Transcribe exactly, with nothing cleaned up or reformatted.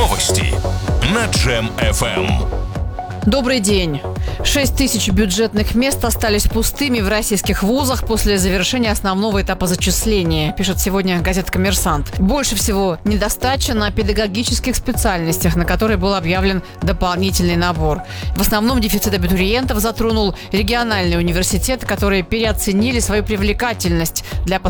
Новости на Джем эф эм. Добрый день. Шесть тысяч бюджетных мест остались пустыми в российских вузах после завершения основного этапа зачисления, пишет сегодня газета «Коммерсант». Больше всего недостача на педагогических специальностях, на которые был объявлен дополнительный набор. В основном дефицит абитуриентов затронул региональные университеты, которые переоценили свою привлекательность для